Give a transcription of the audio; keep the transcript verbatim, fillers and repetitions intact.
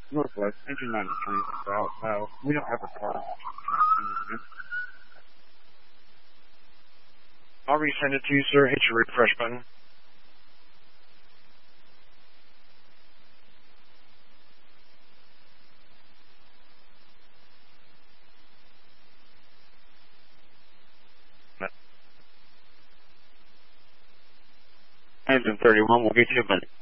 Northwest, engine ninety-three, south, now, we don't have a car. I'll resend it to you, sir. Hit your refresh button. Engine thirty-one, we'll get you a minute.